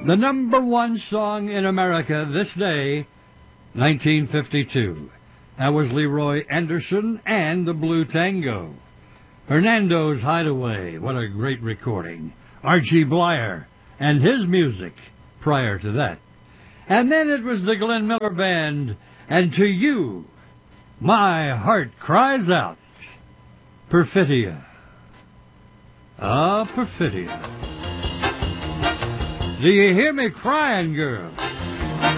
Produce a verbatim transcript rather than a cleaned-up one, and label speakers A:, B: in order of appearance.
A: The number one song in America this day, nineteen fifty-two. That was Leroy Anderson and the Blue Tango. Hernando's Hideaway, what a great recording. Archie Blyer and his music prior to that. And then it was the Glenn Miller Band, and To You, My Heart Cries Out. Perfidia. Ah, Perfidia. Do you hear me crying, girl?